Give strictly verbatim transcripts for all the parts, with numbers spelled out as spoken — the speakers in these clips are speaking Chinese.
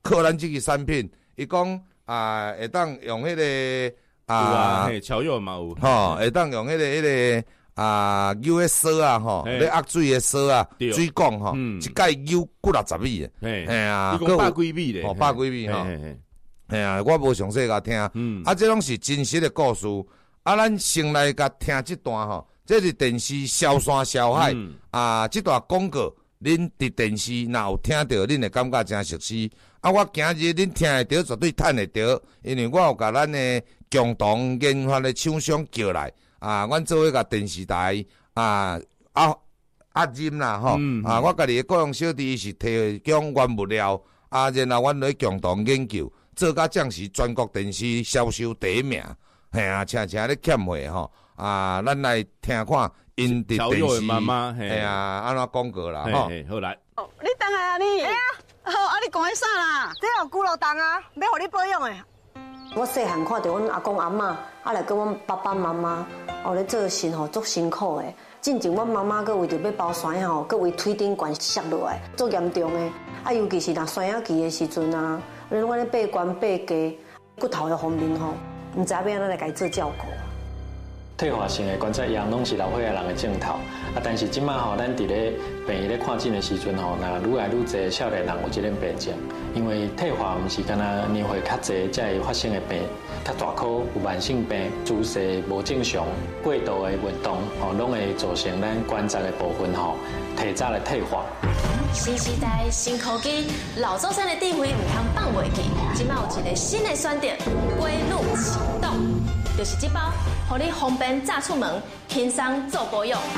靠咱这个产品，伊讲啊，会当用迄、那个啊， 嘿，草药嘛有， 吼，会当用迄、那个迄、那个啊，牛的sauce啊，吼，咧压水的sauce啊，水讲吼，一盖牛几六十米的，哎呀， 伊讲百几米咧， 哦，百几米吼，哎呀，我无详细甲听，嗯，啊，这拢是真实的故事，啊，咱先来甲听这段吼，这是电视消山消海、嗯、啊，这段广告，恁伫电视若有听到，恁会感觉真熟悉。啊，我今日恁听会到，绝对趁会到，因为我有甲咱的共同研发的厂商叫来，啊，阮做伙甲电视台啊啊啊任啦吼，嗯、啊，我家己的雇佣小弟是提供原物料，啊，然后阮来共同研究，做甲暂时全国电视销售第一名，嘿啊，请请咧欠货吼，啊，咱来听看因伫电视， 妈妈， 嘿啊，安怎广告啦吼， 好来， 哦，你等下啊你，哎呀。好，啊！你讲迄啥啦？ 这有骨肉冻啊，要互你保养诶。我细汉看到阮阿公阿嬷，啊来跟阮爸爸妈妈，哦咧做事吼足辛苦诶。进前阮妈妈佫为着要包山吼，佫为腿顶管摔落来，足严重诶。啊，尤其是若山野期诶时阵啊，恁阮咧爬悬爬低，骨头迄方面吼，毋知要安怎来家做照顾。 退化性的关节炎拢是老岁仔人的症头，啊，但是即摆吼，咱伫咧病院咧看诊的时阵吼，那愈来愈侪少年人有即个病症，因为退化毋是干那年岁较侪才会发生的病，较大颗有慢性病、姿势无正常、过度的运动，吼，拢会造成咱关节的部分吼提早的退化。 新时代新科技，老祖先的智慧唔通放袂记，即摆有一个新的选择，归路启动。就是这包，让你方便早出门，轻松做保养。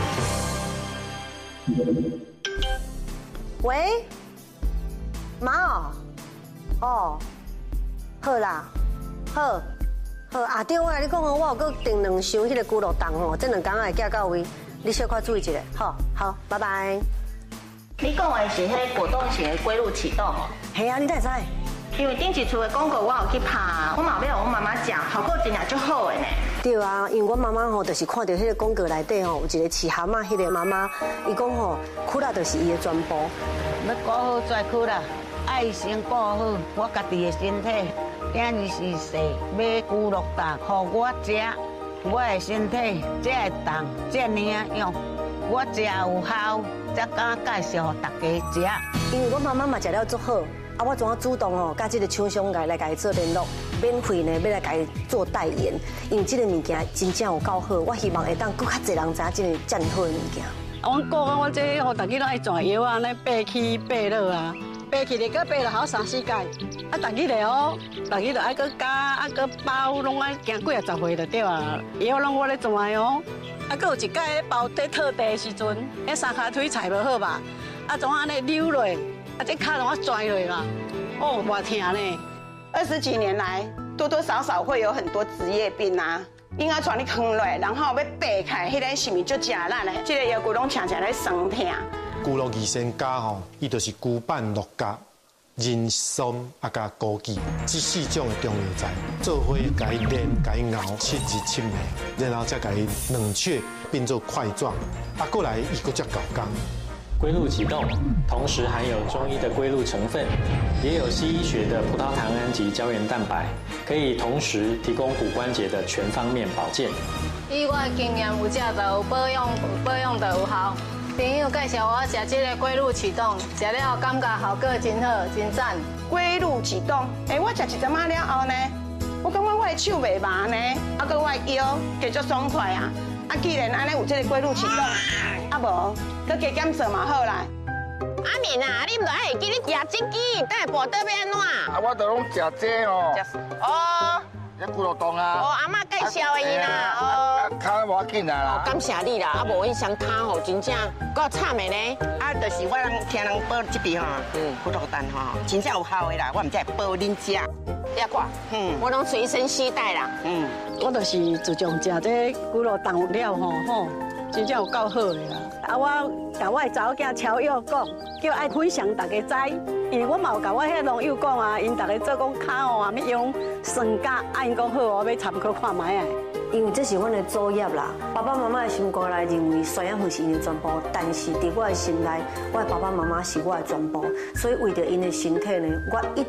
喂，妈哦，哦，好啦，好，好啊，对啊，你讲哦，我有搁订两箱迄个骨肉冻吼，这两天会寄到位，你小可注意一下，好，好，拜拜。 你讲的是迄果冻型的龟路启动哦？ 系啊，你哪会知？ 因为顶一厝的广告我有去拍，我嘛要互我妈妈食，效果真正足好的呢。 对啊，因为我妈妈吼，就是看到迄个广告内底吼，有一个饲蛤蟆，迄个妈妈，伊讲吼，苦力就是伊的全部。 要顾好再苦力，爱先顾好我家己的身体。今日是细买骨肉冻，互我食，我的身体才会动，才领用。我食有效，才敢介绍大家食。 因为我妈妈嘛食了足好。啊，我怎啊主动哦，甲这个厂商来来甲伊做联络，免费呢要来甲伊做代言，因为这个物件真正有够好，我希望会当更较侪人知影这个这么好的物件。 啊，阮哥讲我这吼，大家都爱转药啊，咧爬起爬落啊，爬起嚟个爬落好三四届，啊，大家嚟哦，大家就爱个加，啊个包，拢爱行几啊十岁就对啊，药拢我咧转哦，啊，搁有一届包在套地的时阵，迄三骹腿踩无好吧，啊，怎安尼扭落？啊，这脚让我拽落啦，哦，我疼呢。 二十几年来，多多少少会有很多职业病啊，应该带你扛落，然后要爬开，迄个是咪就食力咧？这个药骨拢常常咧酸痛。 骨肉二仙家吼，伊就是骨板六角、人参啊加枸杞，这四种的中药材，做伙甲伊炼、甲伊熬七日七夜，然后再甲伊冷却变做块状，啊，过来伊搁才搞工。 龟路启动，同时含有中医的龟路成分，也有西医学的葡萄糖胺及胶原蛋白，可以同时提供骨关节的全方面保健。 以我的经验，有食就有保养，保养就有效。朋友介绍我食这个龟路启动，食了感觉效果真好，真赞。 龟路启动，哎、欸，我食一阵仔了后呢，我感觉我的手袂麻呢，啊，搁我的腰加足爽快啊。啊，既然安尼有这个龟路启动，啊无，搁加减做嘛好啦。 阿明啊，你唔着爱记你牙真紧，等下步倒要安怎？ 啊，我着拢食这哦。 哦。 这骨肉冻啊。 哦，阿妈介绍的伊啦。哦。 脚无要紧啦啦。 感谢你啦，啊无阮双脚吼真正够惨的呢。 啊，就是我人听人报这边吼，嗯，骨肉冻吼，真正有效的啦，我唔才会报恁食。 也看，嗯，我拢随身携带啦。 嗯，我就是自从食这骨肉冻了吼吼，真正有够好的啦。啊，我甲我的查某囝超友讲，叫爱分享大家知，因为我嘛有甲我迄农友讲啊，因大家做讲脚哦啊，要用酸甲，啊因讲好哦，要参考看卖啊。 因为这是阮的主业啦，爸爸妈妈的心肝内认为酸养是因的全部，但是伫我的心内，我的爸爸妈妈是我的全部，所以为着因的身体呢，我一定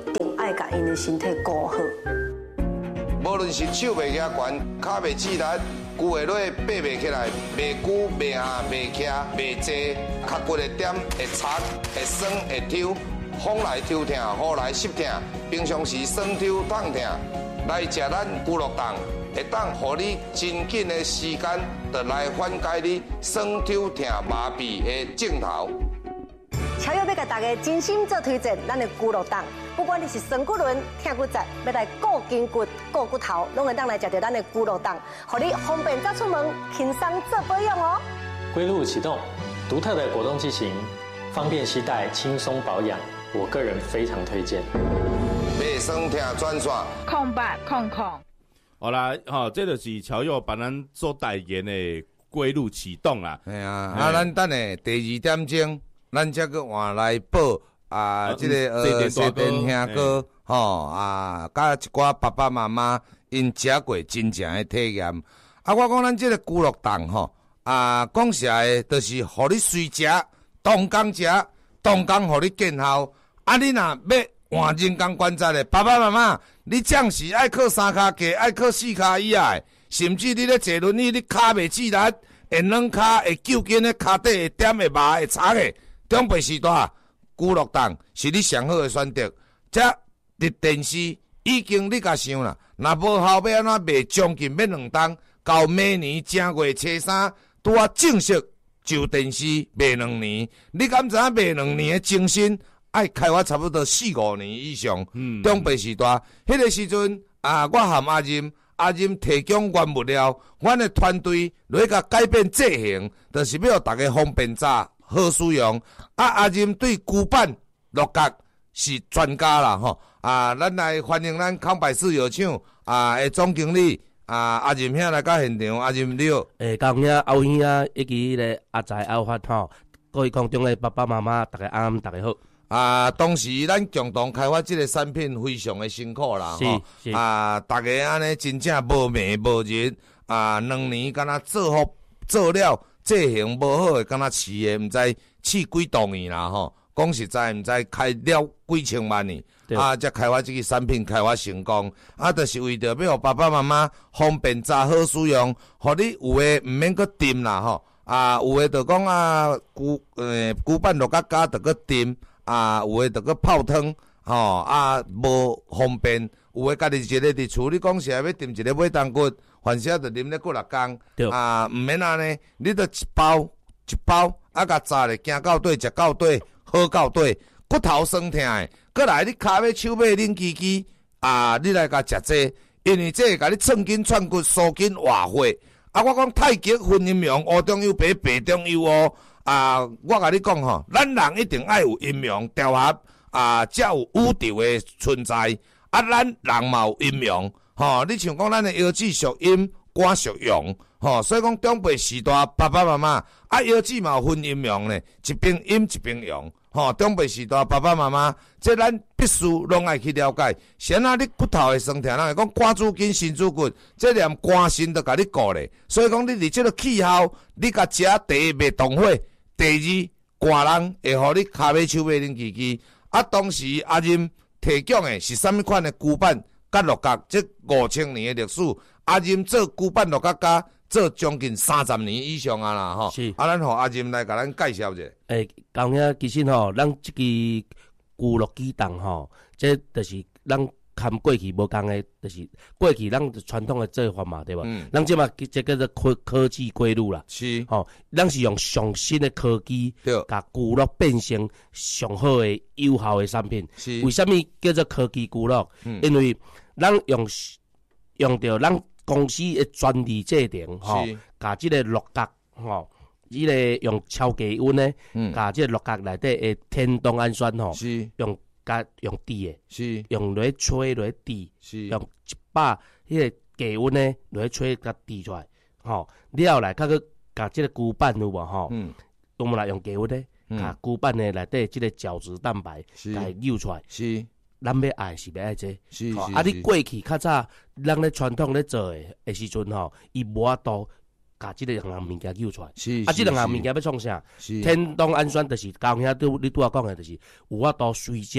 爱甲因的身体顾好。 无论是手袂举悬，骹袂自力，骨会落爬袂起来，袂久袂下袂徛袂坐，脚骨会点会擦会酸会抽，风来抽痛，雨来湿痛，平常时酸抽痛痛，来食咱骨肉冻，会当互你真紧的时间，就来缓解你酸抽痛麻痹的症头。 超要要甲大家真心做推荐，咱的骨肉冻，不管你是酸骨轮、痛骨节，要来顾筋骨、顾骨头，拢会当来食到咱的骨肉冻，互你方便早出门，轻松做保养哦。 龟鹿启动，独特的果冻剂型，方便携带，轻松保养，我个人非常推荐。 袂酸痛专线空八空空。 好啦，吼、哦，这就是超友帮咱做代言的龟鹿启动啦。 系啊，啊，咱等下第二点钟。咱则个换来报啊，即、这个呃，谢电兄哥吼啊，甲一寡爸爸妈妈因食过真正的体验。啊，我讲咱即个骨肉冻吼啊，讲实在，就是互你随食，当工食，当工互你见效。啊，你若要换人工关节的爸爸妈妈，你暂时爱靠三骹架，爱靠四骹以外，甚至你咧坐轮椅，你骹袂自力，会软骹，会揪筋的骹底会点会麻会擦的。中北时代骨肉冻是你上好的选择。这日电视已经你甲想啦，若无效要安怎卖将近要两档，到明年正月初三拄啊正式就电视卖两年。你敢知影卖两年的精神爱开发差不多四五年以上？嗯，中北时代迄个时阵啊，我和阿任阿任提供原物料，阮的团队来甲改变制型，就是要大家方便炸。好使用啊！阿任对骨板六角是专家啦吼啊！咱来欢迎咱康百事药厂啊的总经理啊阿任兄来到现场，阿任你好。 诶，高兄、欧兄啊，以及咧阿财、阿发吼，各位空中的爸爸妈妈，大家安，大家好。 啊，当时咱共同开发这个产品非常的辛苦啦吼啊！大家安尼真正无眠无日啊，两年敢若做好做了。制型无好诶，敢若饲诶，毋知饲几档年啦吼。讲实在，毋知开了几千万年，啊，才开发这个产品开发成功。啊，就是为着要互爸爸妈妈方便炸好使用，互你有诶毋免搁炖啦吼。啊，有诶就讲啊，骨诶骨板落甲加着搁炖，啊，有诶就搁泡汤，吼啊，无方便。有诶，家己一个伫厝，你讲实在要炖一个尾冬骨。反正就啉咧过六工，啊，毋免安尼，你着一包一包，啊，甲炸咧，行到底，食到底，好到底，骨头酸痛诶，过来你骹尾手尾冷吱吱，啊，你来甲食这，因为这会甲你寸筋串骨、疏筋活血。啊，我讲太极分阴阳，黑中有白，白中有黑。啊，我甲你讲吼，咱人一定爱有阴阳调和，啊，才有宇宙诶存在。啊，咱人嘛有阴阳。吼、哦，你像讲咱的腰子属阴，肝属阳，吼、哦，所以讲长辈时代爸爸妈妈啊，腰子嘛有分阴阳呢，一边阴一边阳，吼、哦，长辈时代爸爸妈妈，这咱必须拢爱去了解。先啊，你骨头会酸痛，人会讲肝主筋，心主骨，这连肝肾都甲你顾咧。所以讲你伫这个气候，你甲食第一袂动火，第二寒人会互你骹尾手尾冷吱吱。啊，当时阿任提供的是啥物款的骨板？甲六角，这五千年的历史，阿任做骨板六角家做将近三十年以上啊啦吼。是。啊，咱互阿任来甲咱介绍者。 诶，高兄，其实吼，咱即个骨肉机动吼，这就是咱含过去无共的，就是过去咱传统的做法嘛，对吧？嗯。咱即嘛，这叫做科科技规律啦。是。吼、哦，咱是用上新的科技，对，甲骨肉变成上好的、有效的产品。是。为什么叫做科技骨肉？嗯。因为咱用用到咱公司的专利制定，吼，甲即个六角，吼，即个用超低温咧，甲即个六角内底的天冬氨酸，吼，是用甲用滴的，是用落去吹落去滴，是用一百迄个低温咧落去吹甲滴出来，吼，了来甲个甲即个骨板有无吼？嗯，我们来用低温咧，甲骨板咧内底即个角质蛋白，甲扭出来，是。咱要爱是要爱这，是是是啊！你过去较早，咱咧传统咧做诶诶时阵吼，伊无法度甲即个两项物件扭出来。是啊，即两项物件要创啥？天冬氨酸就是高兄拄你拄仔讲诶，就是有法度随食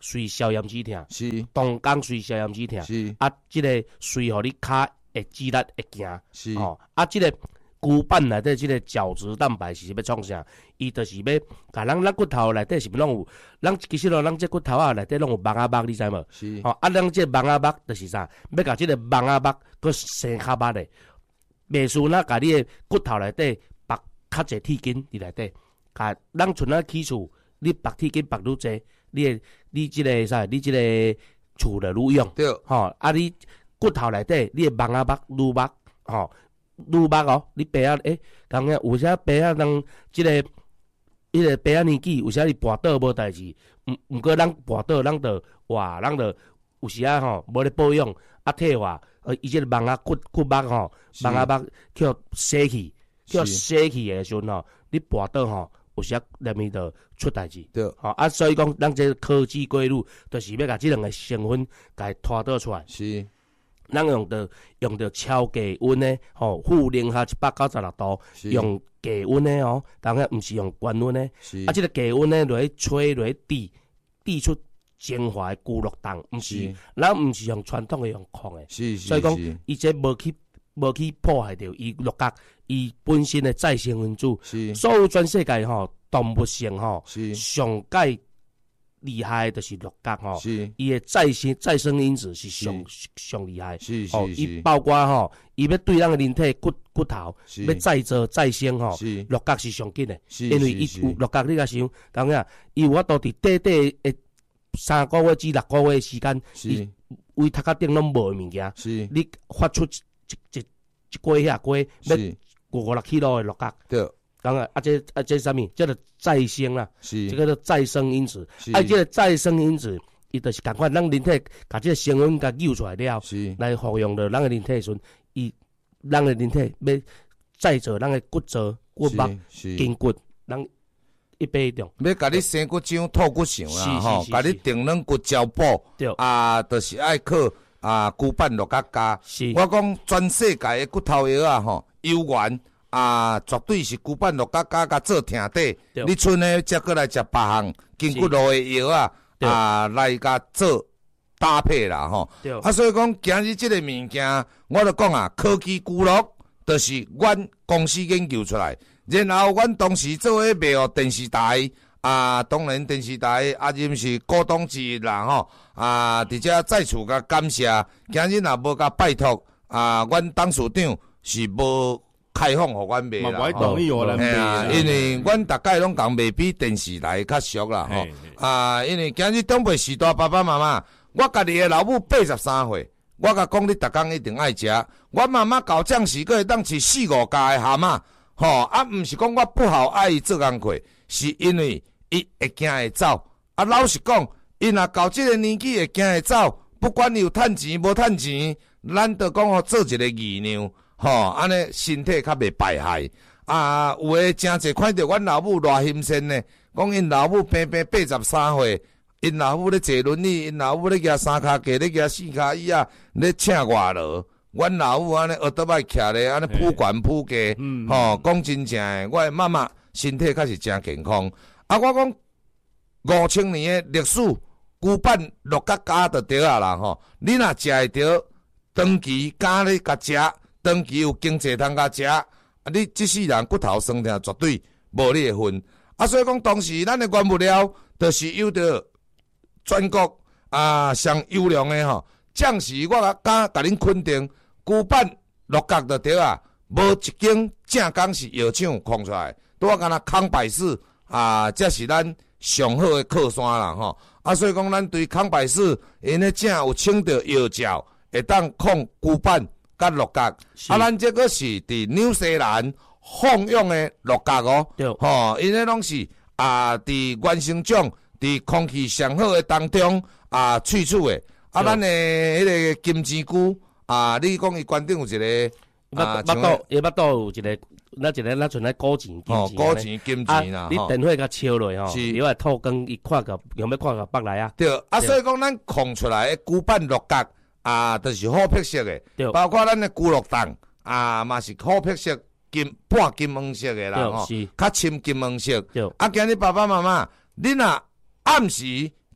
随消炎止痛， 是动工随消炎止痛， 是啊，即、这个随互你骹的肌力会行， 是哦，啊，即、这个骨板内底即个角质蛋白是要创啥？伊就是要甲咱咱骨头内底是毋拢有，咱其实咯，咱这骨头啊内底拢有网仔肉，你知无？ 是哦，啊，咱这网仔肉就是啥？要甲即个网仔肉搁生较捌的，袂输咱甲你的骨头内底绑较侪铁筋伫内底，甲咱像咱起厝，你绑铁筋绑愈侪，你的你即、这个啥？你即个厝就愈用。 对， 吼、哦，啊，你骨头内底你的网仔肉愈肉，吼、哦。愈肉哦，你爸仔诶，讲个有些爸仔人即、这个，迄、那个爸仔年纪，有时伊跋倒无代志，毋毋过咱跋倒，咱着哇，咱着有时啊吼，无咧保养，啊退化，呃，伊即个网仔骨骨肉吼，网仔肉叫洗去，叫洗去诶时阵吼，你跋倒吼，有时啊内面着出代志。 对， 吼、啊，所以讲，咱这个科技规律，就是要甲即两个成分甲伊拖倒出来。 是。 咱用着用着超低温的，吼、哦，负零下一百九十六度，用低温的哦，当然毋是用高温的。啊，即、這个低温的落去吹落去滴，滴出精华的骨肉冻，毋是，咱毋是用传统的用控的。 是是所以讲，伊这无去无去破坏掉伊肉角，伊本身的再生因子。 是。所有全世界吼、哦、动物性吼、哦，上界。厉害就是肉角吼，伊的再生再生因子是上上厉害， 是是哦，伊包括吼，伊要对咱的人体骨骨头要再造再生吼，肉角是上紧的，因为伊有肉角你甲想，当然伊有法度伫短短的三个月至六个月的时间，伊胃头壳顶拢无的物件，你发出一一一锅遐锅要五六 kilo 的肉角。 对。 当然，啊，这啊这啥物？叫做再生啦， 是这个叫再生因子。啊，这个再生因子，伊就是共款，咱人体把这个成分甲扭出来了，来服用着咱的人体时阵，伊咱的人体要再造咱的骨质、骨肉、筋骨，咱一百种。 要甲你生骨浆、吐骨肠啦，吼，甲你定软骨胶补，啊，就是爱靠啊骨板肉角加。我讲全世界的骨头药啊，吼，有源。啊，绝对是骨板肉角加甲做疼底，你剩的则过来食别项筋骨路的药啊，啊来甲做搭配啦吼。啊，所以讲今日即个物件，我著讲啊，科技骨肉就是阮公司研究出来，然后阮当时做伙卖互电视台啊，当然电视台啊，因是股东之一啦吼，啊，伫遮再次甲感谢，今日若无甲拜托啊，阮董事长是无。开放互阮卖啦， 我同意我来卖啊，因为阮大概拢讲卖比电视台较俗啦吼。啊，因为今日长辈时代爸爸妈妈，我家己的老母八十三岁，我甲讲你逐工一定爱食。阮妈妈搞酱时佫会当饲四五家的蛤蟆，吼啊，毋是讲我不好爱伊做工课，是因为伊会惊会走。啊，老实讲，伊若到即个年纪会惊会走，不管伊有趁钱无趁钱，咱着讲吼做一个姨娘。吼，安尼身体较袂败害啊！有诶真侪看到阮老母偌心善呢，讲因老母平平八十三岁，因老母咧坐轮椅，因老母咧举三骹架，咧举四骹椅啊，咧请外劳。阮老母安尼学倒摆徛咧，安尼铺悬铺架，吼，讲真正诶，我诶妈妈身体确实真健康。啊，我讲五千年诶历史，骨板肉角加就对啊啦吼。你若食会着，长期加咧甲食。长期有经济通甲食，啊！你即世人骨头酸痛绝对无你的份。啊，所以讲当时咱的原物料，就是有着全国啊上优良的吼。暂时我甲甲恁肯定，骨板落角就对啊，无一间正港是药厂空出来。拄我敢若康百氏啊，这是咱上好的靠山啦吼。啊，所以讲咱对康百氏因迄正有请着药效，会当抗骨板。甲落角，啊，咱这个是伫纽西兰放养的落角哦，吼，因迄拢是啊，伫原生种，伫空气上好的当中啊萃取的。啊，咱的迄个金针菇啊，你讲伊关顶有一个啊，巴肚，伊巴肚有一个，咱一个咱像咱古钱金钱，古钱金钱啦， 你电火甲烧落吼，你来透光，伊看个用要看个北来啊。 对，啊，所以讲咱控出来的骨板落角。啊，就是好白色的，包括咱的骨肉冻啊，嘛是好白色金半金黄色的啦，吼，较深金黄色。啊，今日爸爸妈妈，你若暗时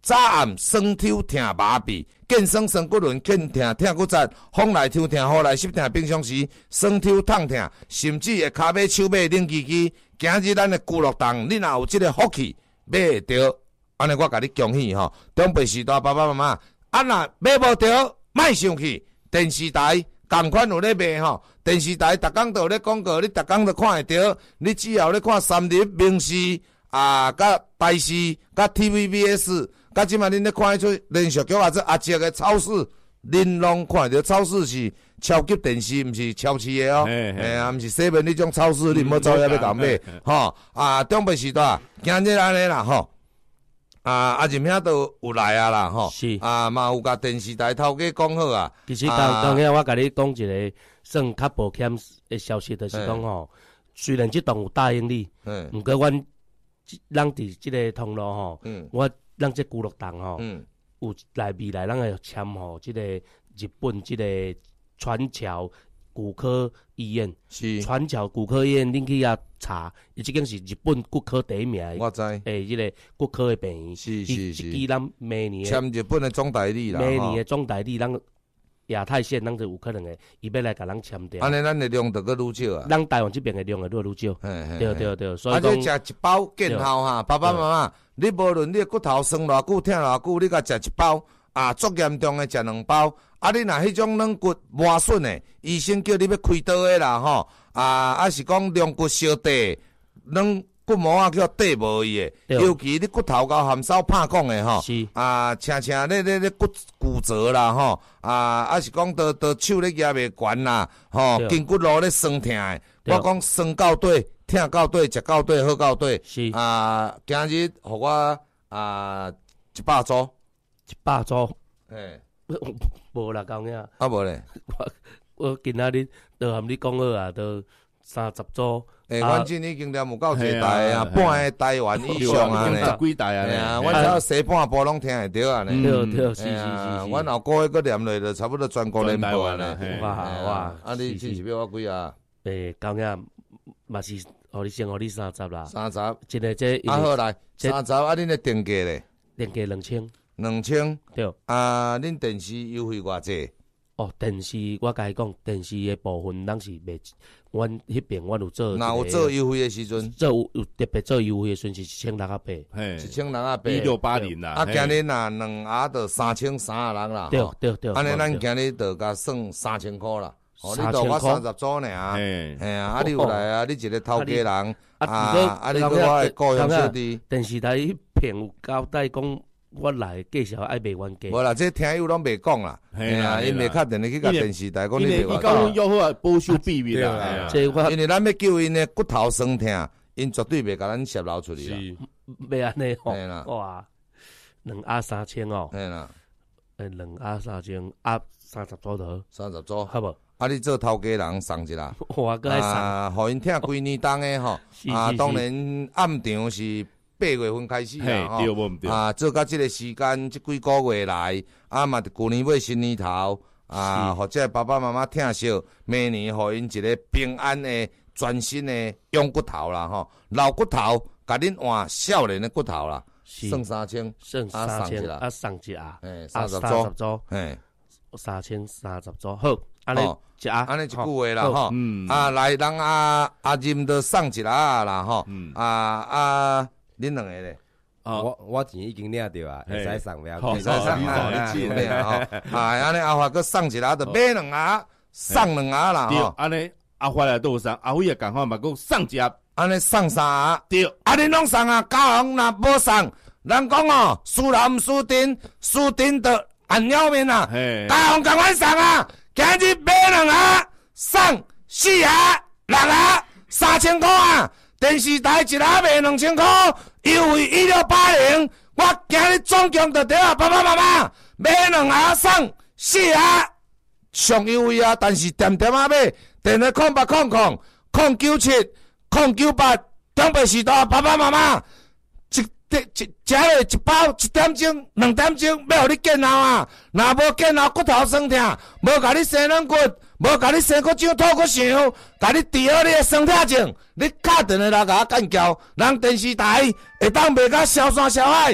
早暗酸抽疼麻痹，见酸酸骨轮见疼疼骨折，风来抽疼，雨来湿疼，平常时酸抽痛疼，甚至会骹尾手尾冷叽叽。今日咱的骨碌动，你若有即个福气买着，安尼我甲你恭喜吼！长辈时代爸爸妈妈，啊若买无着，莫生气，电视台。同款有咧卖吼，电视台逐工都有咧广告，你逐工都看会到。你只要咧看三立、明视啊、甲台视、甲 T V B S， 甲即摆恁咧看出连续剧或者阿叔的超市，恁拢看会到。超市是超级电视，毋是超市的哦。哎啊，毋是西门迄种超市，你毋好走遐要甲买吼。啊，长辈时代，今日安尼啦吼。啊，阿任兄都有来啊啦吼， 是啊嘛有甲电视台头家讲好啊。 其实当当下我甲你讲一个算较保险的消息，就是讲吼，虽然即栋有答应你，毋过阮咱伫即个通路吼，我咱即孤乐档吼，有来未来咱会签吼即个日本即个川桥骨科医院， 是川桥骨科医院，恁去遐查，伊即间是日本骨科第一名的， 我知， 诶，即个骨科的病院， 是是是， 伊咱明年签日本的总代理啦， 明年的总代理，咱亚太线咱就有可能的，伊要来甲咱签掉。 安尼咱的量就搁愈少啊， 咱台湾这边的量会愈愈少，对对对，所以讲，啊，你食一包见效哈，爸爸妈妈，你无论你的骨头酸偌久、疼偌久，你甲食一包。啊，足严重的食两包，啊，你若迄种软骨磨损的，医生叫你要开刀的啦吼，啊，啊是讲软骨烧地，软骨膜啊叫底无伊的，尤其你骨头高含少拍讲的吼，啊，常常咧咧咧骨骨折啦吼，啊，啊是讲倒倒手咧举袂悬啦，吼，筋骨路咧酸疼的，我讲酸到底，疼到底，食到底，好到底， 是啊，今日互我啊一百组。 一百组， 诶， 无啦，讲呀， 啊无咧， 我我今仔日都含你讲好啊，都三十组。 诶，阮今年经验有够侪台啊，半个台湾以上啊， 十几台啊， 阮只要西半部拢听会着啊， 对对，是是是， 阮后个月佫念落就差不多全国联播啊， 哇哇， 啊你真是要我几啊？ 诶，讲呀，嘛是，互你先互你三十啦， 三十， 一个这， 啊好来，三十啊，恁的定价咧？ 定价两千。 两千对啊，恁电视优惠偌济？ 哦，电视我甲伊讲，电视的部分咱是袂，阮迄边阮有做， 若有做优惠的时阵， 做有有特别做优惠的时阵是一千六啊八， 一千六啊八， 一六八零啦。 啊，今日若两盒就三千三啊人啦， 对对对， 安尼咱今日就甲算三千箍啦。哦，你度我三十组尔，嘿啊，啊你有来啊，你一个头家人啊，啊你个我雇佣小弟， 电视台迄片有交代讲。我来介绍爱卖原价， 无啦，这听友拢袂讲啦，嘿啊，因袂确定你去甲电视台讲你袂话讲。因为要好保守秘密啦， 这我因为咱要救因的骨头酸疼，因绝对袂甲咱泄露出去啦。 袂安尼吼，哇，两盒三千哦， 嘿啦， 诶，两盒三千，盒三十组头， 三十组， 好无？ 啊，你做头家人送一啦， 我搁爱送， 啊，互因听规年冬的吼，啊，当然暗场是。八月份开始啦，吼啊，做到这个时间，这几个月来，啊嘛，旧年尾新年头，啊，或者爸爸妈妈疼惜，明年互因一个平安的、全新的用骨头啦，吼，老骨头，甲恁换少年的骨头啦，剩三千， 剩三千，啊，送一啊， 诶，三十组， 诶， 三千三十组，好，安尼一啊， 安尼一句话啦，吼，啊，来人阿阿任都送一啊啦，吼，啊啊。恁两个咧， 我我钱已经领着啊，会使送了，会使送啊，你领吼，啊，安尼阿华佫送一下，就买两盒，送两盒啦，吼， 安尼阿华来都有送，阿辉也共款嘛，佫送一盒， 安尼送三盒， 对， 啊，恁拢送啊，高雄若无送，人讲哦，输人毋输阵，输阵就按了面啊，高雄共款送啊，今日买两盒，送四盒，六盒，三千块啊。电视台一盒卖两千块，优惠一六八零。我今日总共就对啊，爸爸妈妈买两盒送四盒，上优惠啊！但是点点啊买，电话空八空空空九七空九八，长辈时代爸爸妈妈一一一食落一包一点钟、两点钟，要互你见效啊！若无见效，骨头酸痛，无甲你生软骨。无甲你生骨掌吐骨想，甲你治好你的酸痛症，你敲电话来甲我干交，人电视台会当卖甲消山消海，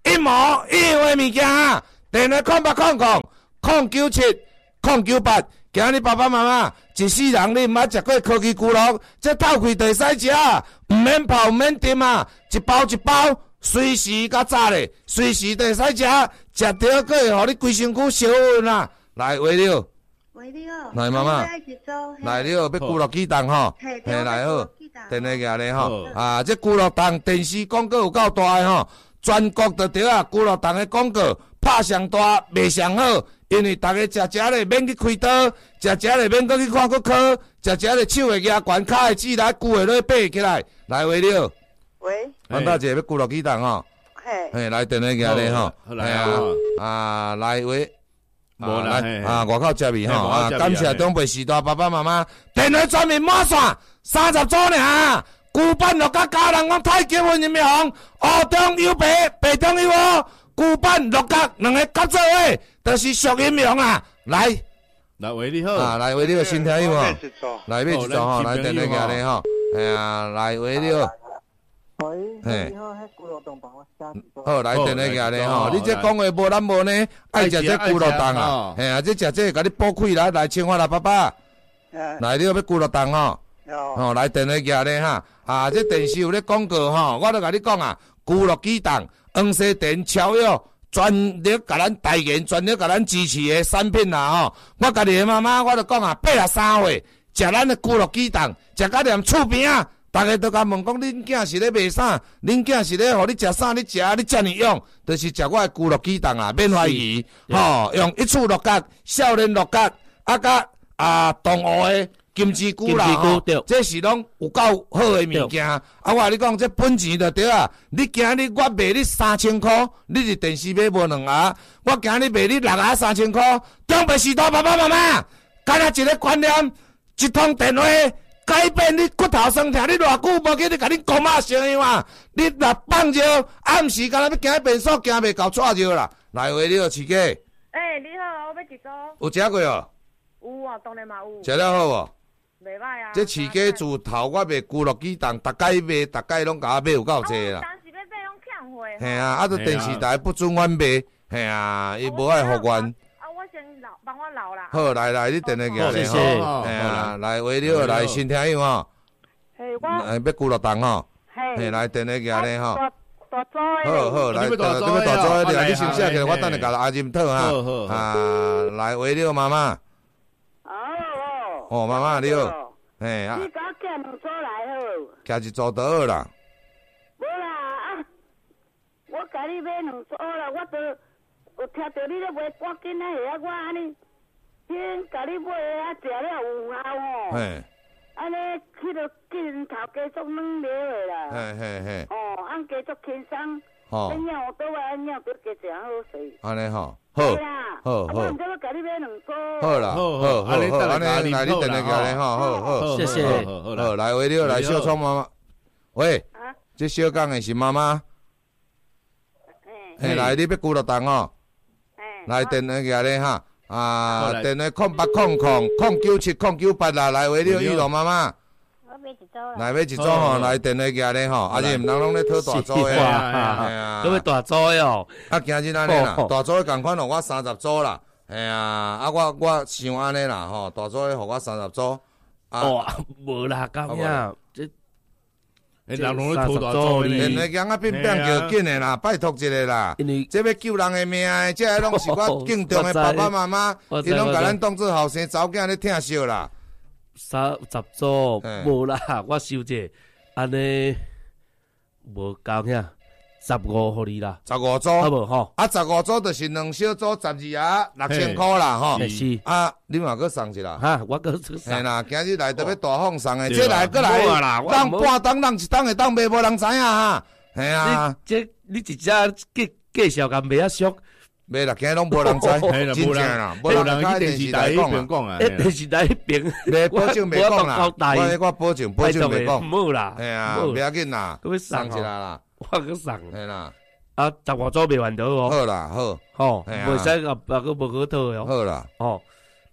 一模一样的物件啊！电话空八空空空九七空九八，今日爸爸妈妈一世人你毋捌食过科技咕噜，这透开就使食，毋免泡毋免炖啊，一包一包，随时甲炸咧，随时就使食，食着可会互你规身躯烧温啊！来，喂了， 喂了， 来妈妈，来了，要咕噜鸡蛋吼， 嘿， 来好，电话举咧吼，啊，这咕噜蛋电视广告有够大的吼，全国就对啊，咕噜蛋的广告拍上大，卖上好。因为大家食食咧免去开刀，食食咧免搁去看骨科，食食咧手会压悬，骹会指来，骨会落爬起来。来，喂了， 喂， 阮大姐要咕噜鸡蛋吼， 嘿， 嘿，来电话举咧吼， 来啊啊，来喂， 无来啊，外口接面吼，啊，感谢东北时代爸爸妈妈，电话专门满线，三十组尔，旧版六甲家人讲太结婚人民红，黑中有白，白中有黑。旧版六角两个合作伙，就是属英雄啊！来， 来为你好啊！来为你好，新听友吼，来买一组吼，来电话举咧吼，哎呀，来为你好， 喂，你好，迄咕噜冻帮我加一组。 好，来电话举咧吼，你这讲话无咱无呢，爱食这咕噜冻啊，哎呀，这食这甲你补气来，来青花啦，爸爸，来你要要咕噜冻吼，吼，来电话举咧哈，啊，这电视有咧广告吼，我都甲你讲啊，咕噜鸡蛋。黄西店超药全力甲咱代言，全力甲咱支持的产品啦吼！我家己的妈妈，我就讲啊，八十三岁食咱的咕噜鸡蛋，食甲连厝边啊，大家都甲问讲，恁囝是咧卖啥？恁囝是咧互你食啥？你食你遮尔用，就是食我的咕噜鸡蛋啊，免怀疑吼！用一处六角、少年六角，啊甲啊动物的。金枝菇啦，吼，这是拢有够好的物件。啊，我甲你讲，这本钱就对啊。你今日我卖你三千块，你是电视买无两盒，我今日卖你六盒三千块。中北时代爸爸妈妈，干那一个观念，一通电话改变你骨头酸痛。你偌久无去你甲你公妈生样啊？你若放尿暗时，敢若要行便所，行袂到错尿啦。来，话你好，饲鸡。 诶，你好，我要一组。 有食过哦？ 有啊，当然嘛有。 食了好无？ 袂歹啊！ 这饲鸡自头我卖咕噜鸡蛋，逐摆卖，逐摆拢甲我买有够济啦。 当时要买拢欠货。 嘿啊，啊，都电视台不准阮卖，嘿啊，伊无爱互阮。 啊，我先留，帮我留啦。 好，来来，你电话举咧吼，嘿啊，来话你好，来新听友吼。 嘿，我。 哎，要咕噜蛋吼。 嘿。 嘿，来电话举咧吼。 大组的。 好好，来，你要大组的，你先写起来，我等下甲阿金讨哈。好好。啊，来话你好，妈妈。 哦哦。哦，妈妈你好。嘿啊！ 你甲我寄两组来好。寄一组就好啦。 无啦啊！我甲你买两组啦，我都有听到你咧卖，赶紧啊下啊！我安尼先甲你买啊，食了有效吼。嘿。安尼去到镜头加速软了的啦。 嘿嘿嘿。 哦，按加速轻松。哦。你鸟倒来，鸟倒加正好势。 安尼吼。好。好好。我唔知我甲你买两组。 好啦，好好好，安尼来你电话过来吼，好好， 谢谢， 好来喂你好，来小聪妈妈，喂，这小讲的是妈妈，嘿，来你要咕噜蛋哦，来电话过来哈，啊，电话空八空空空九七空九八啦，来喂你好，玉龙妈妈。来买一组吼，来电话过来吼，啊，是毋人拢咧讨大组的， 哎呀，都要大组的哦。 啊，今日安尼啦，大组的共款互我三十组啦，哎呀，啊，我我想安尼啦吼，大组的互我三十组。 哦，无啦，咁样，这， 人拢咧讨大组的， 电话讲啊，变变叫紧的啦，拜托一下啦，这要救人的命的，这拢是我敬重的爸爸妈妈，伊拢甲咱当做后生查某囝咧疼惜啦。 三十组无啦，我收者安尼无够遐，十五互你啦， 十五组， 好无吼？ 啊，十五组就是两小组，十二啊，六千块啦吼。 是啊，你嘛搁送一啦？ 哈，我搁送。 嘿啦，今日来特别大放送的，这来搁来，当半当人一当会当卖，无人知影哈。嘿啊， 这你一只介介绍甲卖啊俗。 袂啦，今日拢无人知，真正啦，无人开电视台讲啊， 电视台迄边， 袂保证袂讲啦，我我保证保证袂讲， 唔好啦， 哎呀，袂要緊啦， 佮要送起来啦， 我佮送， 係啦， 啊，十外組袂完到哦， 好啦，好， 好，袂使啊，啊，佮無好套哦， 好啦， 哦，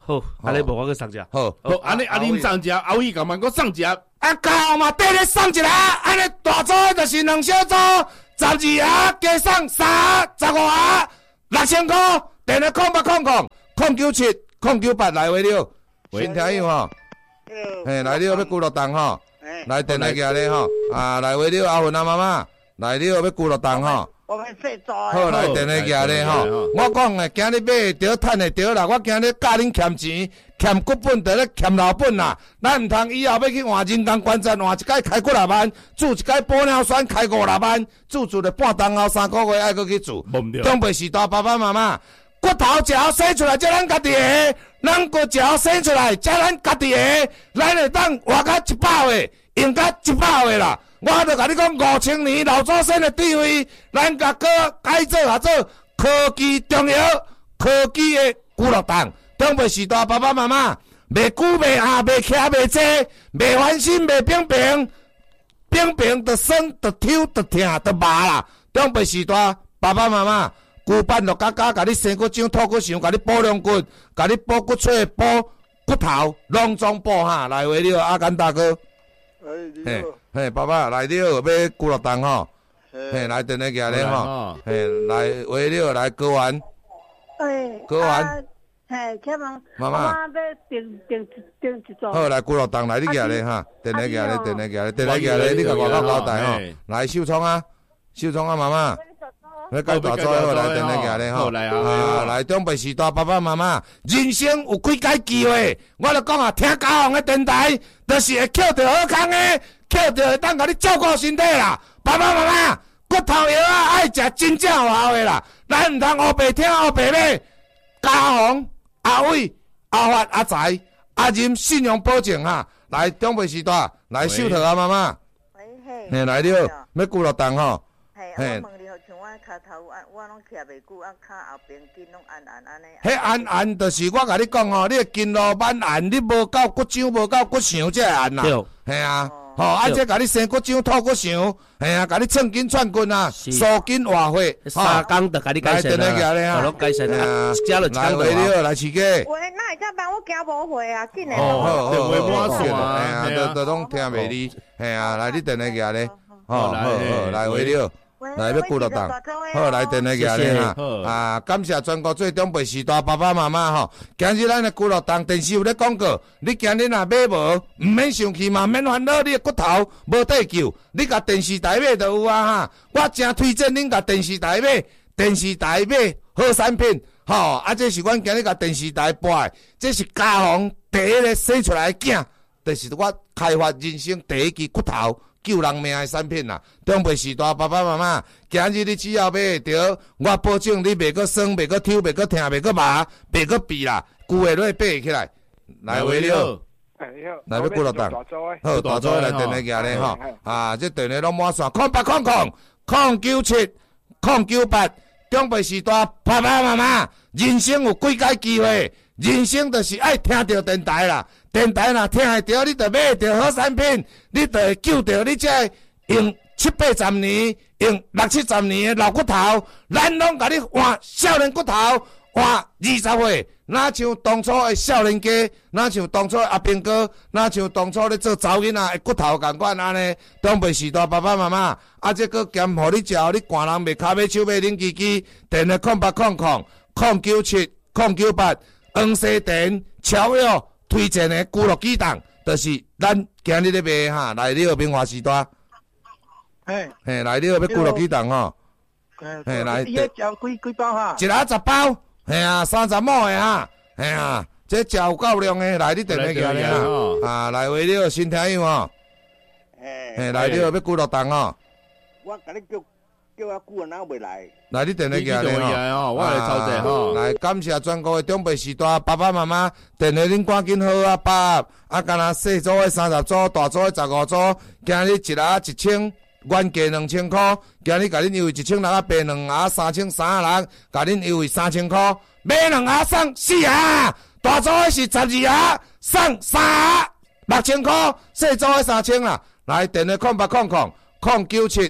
好，安尼无我去送只。 好， 好，安尼阿恁送只，后伊甲慢我送只。 啊，高嘛，缀咧送一个，安尼大组就是两小组，十二盒加送三十五盒，六千块。电话空八空空空九七空九八来回了，新听友吼，嘿来了要孤落档吼，来电话寄咧吼，啊来回了阿文阿妈妈，来了要孤落档吼。 我们说做。 好，来电话寄咧吼，我讲诶，今日买会着，趁会着啦。我今日教恁欠钱，欠骨本得咧欠老本啦。咱毋通以后要去换人工关节，换一届开几十万，住一届玻尿酸开五十万，住住咧半冬后三个月爱搁去住。长辈时代爸爸妈妈，骨头只要生出来，才咱家己个；咱骨只要生出来，才咱家己个。咱会当活到一百岁，用到一百岁啦。我著甲你讲，五千年老祖先的智慧，咱甲个改做下做科技重要，科技的娱乐档。长辈时代爸爸妈妈，袂久袂下，袂徛袂坐，袂烦心，袂平平，平平就酸，就抽，就痛，就麻啦。长辈时代爸爸妈妈，骨板落加加，甲你生骨掌、吐骨肠，甲你补两骨，甲你补骨髓、补骨头，拢总补哈。来话了，阿甘大哥。嘿，嘿，爸爸来了，要骨落档吼，嘿，来电话寄咧吼，嘿，来话了，来割完， 哎， 割完， 嘿，请问妈妈， 要订订订一组。 好，来骨落档来，你寄咧哈，电话寄咧，电话寄咧，电话寄咧，你甲外口交代吼，来秀聪啊，秀聪啊，妈妈。要改大做好来电话寄咧吼，啊来长辈时代爸爸妈妈，人生有几届机会，我著讲啊，听家行的电台，就是会捡到好康的，捡到会当甲你照顾身体啦。爸爸妈妈，骨头药啊爱食真正有效的啦，咱毋通黑白听黑白买。家行、阿伟、阿发、阿财、阿任信用保证哈，来长辈时代，来秀桃啊妈妈，嘿来了，要顾落档吼，嘿。 脚头啊，我拢徛袂久，啊，脚后边筋拢按按安尼。 迄按按就是我甲你讲吼，你筋路慢按，你无够骨掌，无够骨肠才会按啦。对，嘿啊，吼，啊，这甲你生骨掌、吐骨肠，嘿啊，甲你寸筋串骨啊，疏筋活血， 三工就甲你改善啦，拢改善啦，加了一工就好。来饲鸡。 喂，那会当帮我行无会啊？紧诶。 哦，好，好，好，嘿啊，都都拢听袂哩，嘿啊，来你电话寄咧，吼，好好，来回了。来要顾落档，好来电话寄咧哈，啊感谢全国最长辈时代爸爸妈妈吼，今日咱的顾落档电视有咧广告，你今日若买无，毋免生气嘛，免烦恼，你的骨头无得救，你甲电视台买就有啊哈，我真推荐恁甲电视台买，电视台买好产品，吼啊这是阮今日甲电视台播的，这是家行第一个生出来的囝，就是我开发人生第一支骨头。救人命的产品啦，长辈时代爸爸妈妈，今日你只要买会着，我保证你袂阁酸，袂阁抽，袂阁痛，袂阁麻，袂阁闭啦，旧的落爬起来。来话了，来要几落档？好，大组来电话寄咧吼，啊，这电话拢满线，空八空空空九七空九八，长辈时代爸爸妈妈，人生有几届机会？人生就是爱听到电台啦，电台若听会到，你就买会到好产品，你就会救到你这用七八十年、用六七十年的老骨头，咱拢甲你换少年骨头，换二十岁，哪像当初的少年家，哪像当初的阿兵哥，哪像当初咧做查某囡仔的骨头共款安尼，长辈时代爸爸妈妈，啊，这个兼互你食，你寒人袂骹尾手尾冷叽叽，电话空八空空空九七空九八。黄西田超药推荐的咕噜鸡蛋，就是咱今日咧卖哈，来了冰华时代，嘿，嘿，来了要咕噜鸡蛋吼，嘿，来， 伊迄食几几包哈？ 一盒十包，嘿啊，三十亩的哈，嘿啊，这食有够量的，来你电话寄咧哈，啊，来话了新听友吼，嘿，来了要咕噜蛋吼， 我甲你叫叫啊久啊，哪袂来？ 来，你电话寄咧吼，我来操作吼。 来，感谢全国的长辈时代爸爸妈妈，电话恁赶紧好啊，爸，啊，敢若细组的三十组，大组的十五组，今日一盒一千，原价两千块，今日甲恁优惠一千六啊，八两盒三千三啊六，甲恁优惠三千块，买两盒送四盒，大组的是十二盒，送三盒，六千块，细组的三千啦。来，电话空八空空空九七。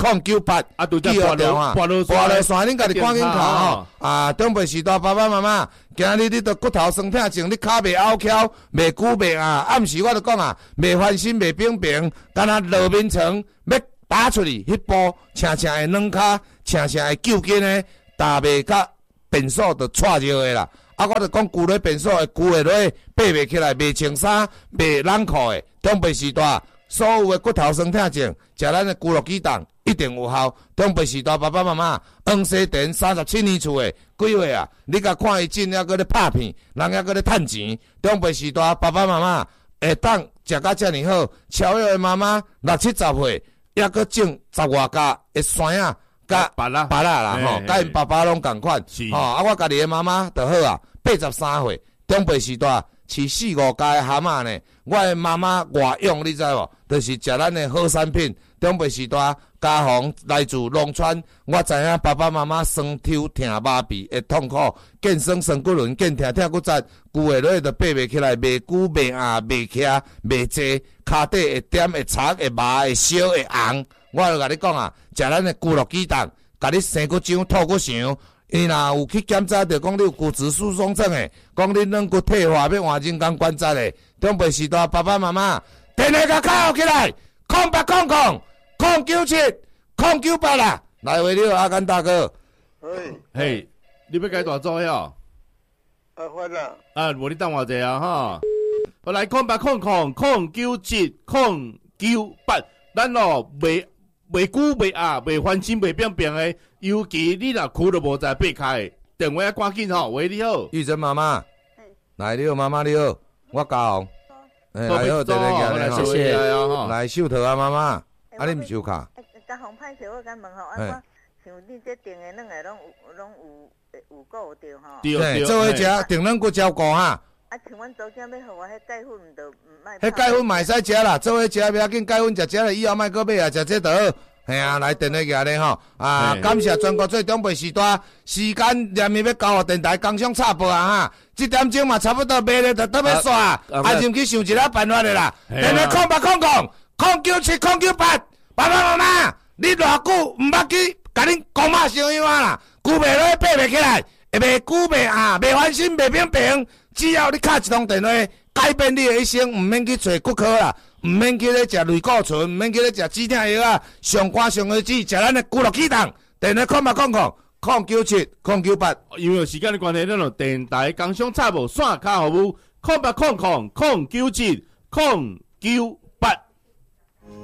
空九八， 啊，对， 记好电话， 跋落跋落山，恁家己赶紧卡吼。啊，长辈时代爸爸妈妈，今日你都骨头酸痛症，你骹袂拗翘，袂久袂啊。暗时我就讲啊，袂翻身，袂平平，敢若路面层要打出去，迄步轻轻的软骹，轻轻的揪筋的，踏袂较变数就错着的啦。啊，我就讲旧咧变数的，旧的落爬袂起来，袂穿衫，袂冷裤的，长辈时代。所有的骨头酸痛症，食咱的咕噜鸡蛋一定有效。长辈时代爸爸妈妈，黄西田三十七年厝的几位啊？你甲看医诊，还搁咧拍片，人还搁咧趁钱。长辈时代爸爸妈妈会当食甲遮尔好，超越的妈妈六七十岁，还搁种十外家的山啊，甲拔啦拔啦啦吼，甲因爸爸拢共款。吼，啊，我家己的妈妈就好啊，八十三岁，长辈时代饲四五家的蛤蟆呢。我的妈妈外用，你知无？就是食咱的好产品。长辈时代家访来自农村，我知影爸爸妈妈酸抽疼麻痹的痛苦，健身酸骨轮，健疼疼骨折，旧的落就爬袂起来，袂久袂硬，袂徛袂坐，骹底会点会擦会麻会烧会红。我就甲你讲啊，食咱的咕噜鸡蛋，甲你生骨浆、吐骨肠。伊若有去检查，就讲你有骨质疏松症诶，讲你软骨退化要换人工关节诶。长辈时代爸爸妈妈，电话甲敲起来，空八空空空九七空九八啦，来回了阿甘大哥。 嘿， 嘿，你要改大组呀？ 啊，翻啦。 啊，无你等我者啊哈。我来空八空空空九七空九八，咱咯袂袂久袂压，袂翻身袂变变诶。尤其你若哭都无在爬开，电话赶紧吼，喂你好， 玉珍妈妈，来你好，妈妈你好，我家红，哎，来好，电话来， 谢谢， 来秀桃啊妈妈，啊你毋收卡？ 家红歹势，我敢问吼，啊我像你这订的两个拢有拢有有够着吼？ 对，做伙食订两骨照顾哈。 啊，像阮昨天要互我迄钙粉，毋着毋卖。 迄钙粉嘛会使食啦，做伙食袂要紧，钙粉食食了以后莫搁买啊，食这就好。嘿啊，来电话举咧吼，啊，感谢全国最长辈时代，时间连日要交互电台工商插播啊哈，这点钟嘛差不多卖咧，就倒要煞，啊，就去想一个办法咧啦，电话空八空空空九七空九八，爸爸妈妈，你偌久毋捌去甲恁公妈烧香啊啦，久袂落爬袂起来，会袂久袂啊，袂翻身袂平平，只要你敲一通电话，改变你的一生，毋免去找骨科啦。毋免去咧食类固醇，毋免去咧食止痛药啊，上肝上血脂，食咱的咕噜鸡蛋，电话空八空空空九七空九八。 因为时间的关系，咱就电台工商插播线卡服务空八空空空九七空九